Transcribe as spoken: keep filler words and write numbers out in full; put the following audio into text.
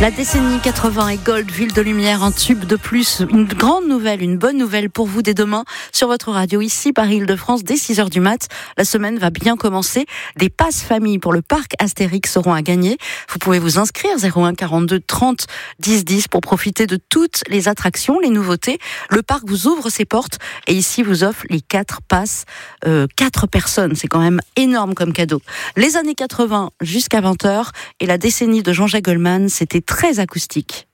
La décennie quatre-vingts et Gold, Ville de Lumière, un tube de plus. Une grande nouvelle, une bonne nouvelle pour vous dès demain sur votre radio ici par Île-de-France dès six heures du mat. La semaine va bien commencer. Des passes famille pour le parc Astérix seront à gagner. Vous pouvez vous inscrire zéro un quarante-deux trente dix dix pour profiter de toutes les attractions, les nouveautés. Le parc vous ouvre ses portes et ici vous offre les quatre passes, euh, quatre personnes. C'est quand même énorme comme cadeau. Les années quatre-vingts jusqu'à vingt heures et la décennie de Jean-Jacques Goldman, c'était très acoustique.